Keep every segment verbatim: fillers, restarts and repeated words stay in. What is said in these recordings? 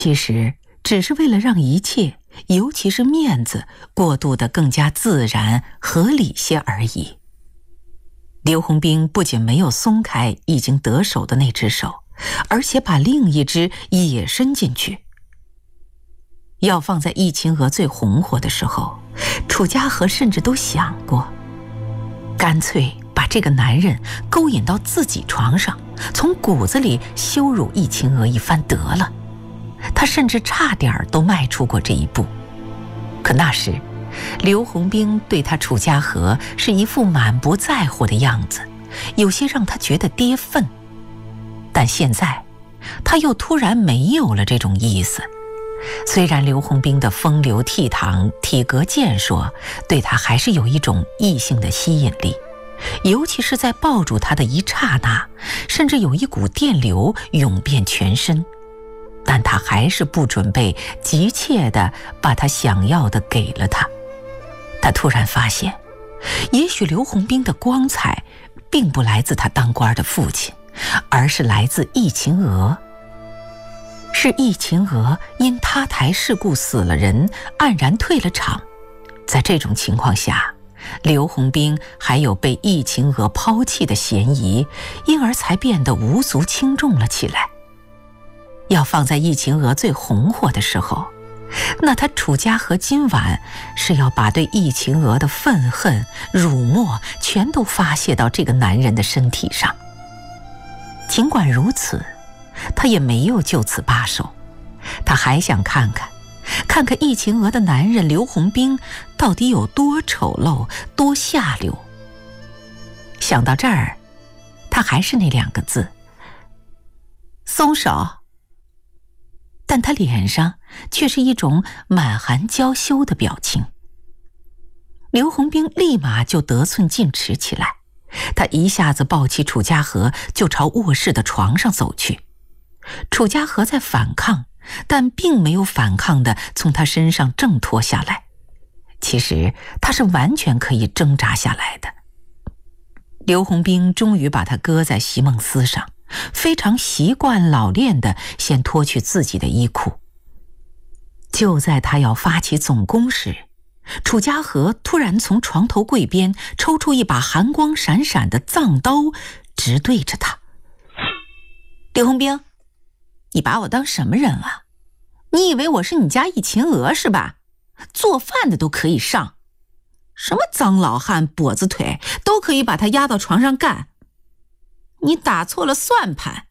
其实只是为了让一切，尤其是面子，过渡得更加自然合理些而已。刘洪兵不仅没有松开已经得手的那只手，而且把另一只也伸进去。要放在易秦娥最红火的时候，楚家河甚至都想过，干脆把这个男人勾引到自己床上，从骨子里羞辱易秦娥一番得了。他甚至差点都迈出过这一步。可那时刘洪兵对他楚家河是一副满不在乎的样子，有些让他觉得跌份。但现在他又突然没有了这种意思。虽然刘洪兵的风流倜傥、体格健硕对他还是有一种异性的吸引力，尤其是在抱住他的一刹那，甚至有一股电流涌遍全身。但他还是不准备急切地把他想要的给了他。他突然发现，也许刘洪兵的光彩并不来自他当官的父亲，而是来自易秦娥。是易秦娥因他台事故死了人，黯然退了场。在这种情况下，刘洪兵还有被易秦娥抛弃的嫌疑，因而才变得无足轻重了起来。要放在易秦娥最红火的时候，那他楚家河今晚是要把对易秦娥的愤恨、辱没全都发泄到这个男人的身体上。尽管如此，他也没有就此罢手，他还想看看看看易秦娥的男人刘洪兵到底有多丑陋、多下流。想到这儿，他还是那两个字：松手。但他脸上却是一种满含娇羞的表情。刘洪兵立马就得寸进尺起来，他一下子抱起楚家河就朝卧室的床上走去。楚家河在反抗，但并没有反抗的从他身上挣脱下来。其实他是完全可以挣扎下来的。刘洪兵终于把他搁在席梦思上，非常习惯老练地先脱去自己的衣裤。就在他要发起总攻时，楚家河突然从床头柜边抽出一把寒光闪闪的藏刀，直对着他。刘洪兵，你把我当什么人啊？你以为我是你家易秦娥是吧？做饭的都可以上，什么脏老汉、跛子腿都可以把他压到床上干。你打错了算盘。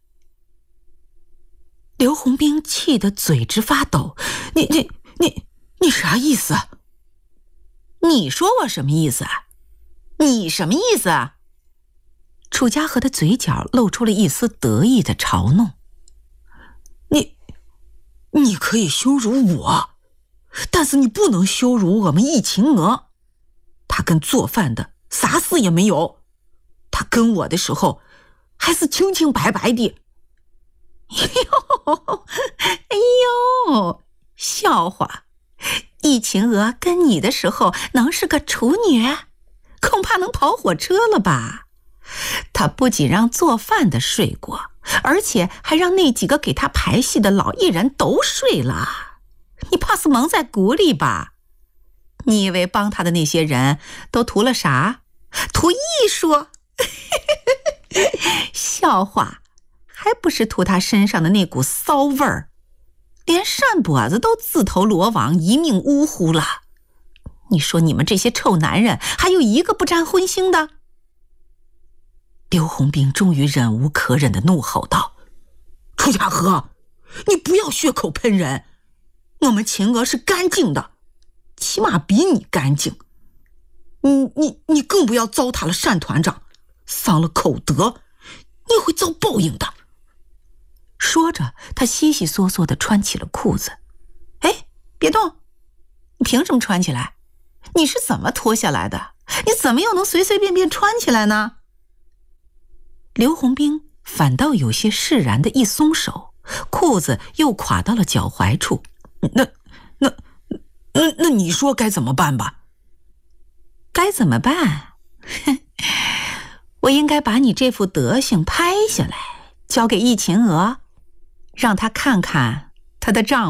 刘洪兵气得嘴直发抖，你你你你啥意思？你说我什么意思啊？你什么意思啊？楚家河的嘴角露出了一丝得意的嘲弄。你你可以羞辱我，但是你不能羞辱我们易秦娥。她跟做饭的啥事也没有，她跟我的时候还是清清白白的。哎呦，哎呦，笑话！易秦娥跟你的时候能是个处女？恐怕能跑火车了吧？她不仅让做饭的睡过，而且还让那几个给她排戏的老艺人都睡了。你怕是蒙在鼓里吧？你以为帮她的那些人都图了啥？图艺术？笑话，还不是图他身上的那股骚味儿，连扇跛子都自投罗网，一命呜呼了。你说你们这些臭男人，还有一个不沾荤腥的？刘洪兵终于忍无可忍地怒吼道：楚家河，你不要血口喷人，我们秦娥是干净的，起码比你干净。你你你更不要糟蹋了单团长，丧了口德，你会遭报应的。说着，他悉悉嗦嗦地穿起了裤子。哎，别动！你凭什么穿起来？你是怎么脱下来的？你怎么又能随随便便穿起来呢？刘洪兵反倒有些释然的一松手，裤子又垮到了脚踝处。那那那那你说该怎么办吧？该怎么办？我应该把你这副德行拍下来，交给易秦娥，让她看看她的丈